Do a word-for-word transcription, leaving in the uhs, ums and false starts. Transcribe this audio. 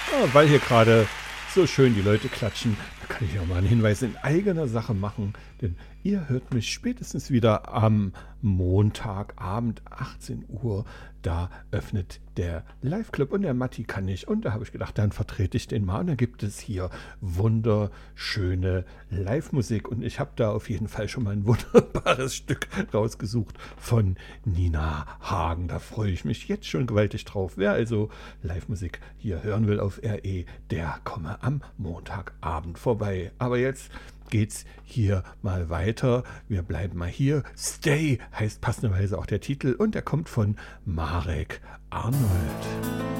Ah, weil hier gerade so schön die Leute klatschen, da kann ich auch mal einen Hinweis in eigener Sache machen, denn ihr hört mich spätestens wieder am Montagabend achtzehn Uhr. Da öffnet der Live-Club und der Matti kann nicht. Und da habe ich gedacht, dann vertrete ich den mal. Und da gibt es hier wunderschöne Live-Musik. Und ich habe da auf jeden Fall schon mal ein wunderbares Stück rausgesucht von Nina Hagen. Da freue ich mich jetzt schon gewaltig drauf. Wer also Live-Musik hier hören will auf R E, der komme am Montagabend vorbei. Aber jetzt geht's hier mal weiter. Wir bleiben mal hier. Stay heißt passenderweise auch der Titel und der kommt von Marek Arnold.